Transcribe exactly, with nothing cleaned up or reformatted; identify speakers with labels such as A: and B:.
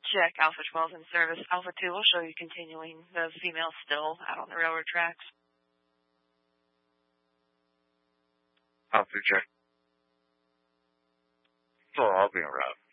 A: check Alpha twelve in service. Alpha two will show you continuing. The female still out on the railroad tracks.
B: Alpha check. So I'll be around.